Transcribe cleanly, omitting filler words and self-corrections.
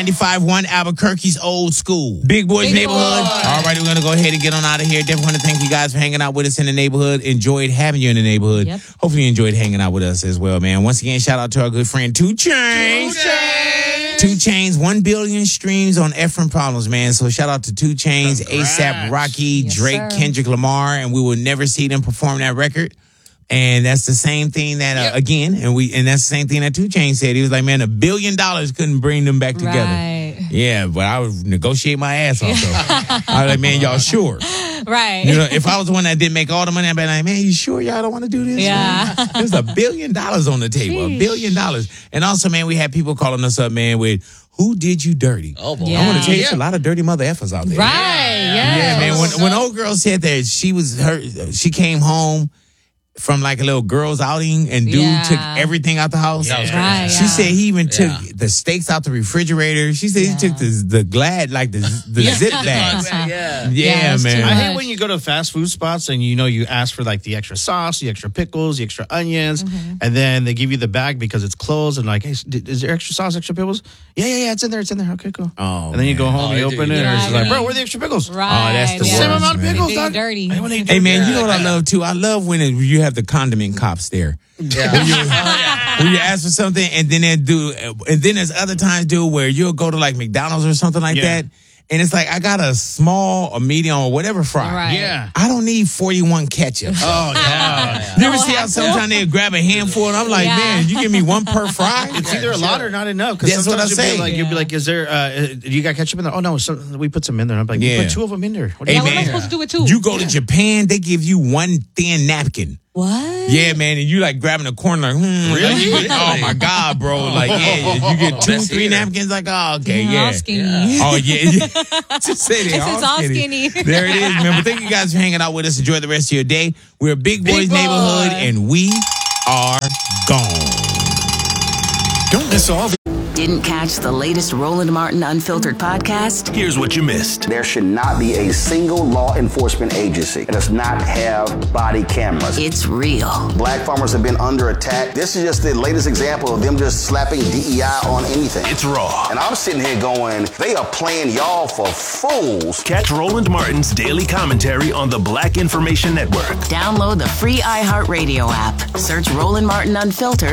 95.1 Albuquerque's Old School. Big Boys Neighborhood. All right, we're going to go ahead and get on out of here. Definitely want to thank you guys for hanging out with us in the neighborhood. Enjoyed having you in the neighborhood. Yep. Hopefully you enjoyed hanging out with us as well, man. Once again, shout out to our good friend 2 Chainz. 2 Chainz, 1 billion streams on Efren Problems, man. So shout out to 2 Chainz, ASAP Rocky, Drake, sir. Kendrick Lamar, and we will never see them perform that record. And that's the same thing that and that's the same thing that 2 Chainz said. He was like, man, $1 billion couldn't bring them back together. Right. Yeah, but I would negotiate my ass off though. I was like, man, y'all sure? Right. You know, if I was the one that didn't make all the money, I'd be like, man, you sure y'all don't want to do this? Yeah. Man? There's $1 billion on the table. $1 billion. And also, man, we had people calling us up, man, with who did you dirty? Oh, boy. Yeah. I want to tell you, there's a lot of dirty mother effers out there. Right. Yeah, man. When old girl said that she came home from like a little girls outing and dude took everything out the house. That was Right, She yeah. said he even took the steaks out the refrigerator. She said he took the Glad, like the zip bags. Yeah, it's man. too I much. hate when you go to fast food spots and you ask for like the extra sauce, the extra pickles, the extra onions, and then they give you the bag because it's closed and like, hey, is there extra sauce, extra pickles? Yeah, it's in there. Okay, cool. Oh, and then you go home, you open it, and it's like, bro, where are the extra pickles? Right. Oh, that's the yeah. worst, Same amount of man. pickles, Being dog. dirty. Hey, man, you know what I love, too? I love when you have the condiment cops there. Yeah. When you ask for something, and then there's other times, dude, where you'll go to like McDonald's or something like that, and it's like, I got a small, a medium, or whatever fry. Right. Yeah. I don't need 41 ketchup. Oh, yeah. You ever see how sometimes they grab a handful, and I'm like, man, you give me one per fry? It's either a lot or not enough. Because That's what I say. You'll be like, is there, you got ketchup in there? Oh, no, we put some in there. I'm like, we put 2 of them in there. What do Hey, you What am I man, supposed to do with 2? you go to Japan, they give you one thin napkin. What? Yeah, man, and you like grabbing a corner, like, Really? oh my God, bro. Like, yeah, you get 2, 3 napkins, like, oh, okay, yeah. All skinny. Oh, yeah. Just say they It's all skinny. There it is, man. But thank you guys for hanging out with us. Enjoy the rest of your day. We're Big Boys Neighborhood, and we are gone. Don't miss all the... Didn't catch the latest Roland Martin Unfiltered podcast? Here's what you missed. There should not be a single law enforcement agency that does not have body cameras. It's real. Black farmers have been under attack. This is just the latest example of them just slapping DEI on anything. It's raw. And I'm sitting here going, they are playing y'all for fools. Catch Roland Martin's daily commentary on the Black Information Network. Download the free iHeartRadio app. Search Roland Martin Unfiltered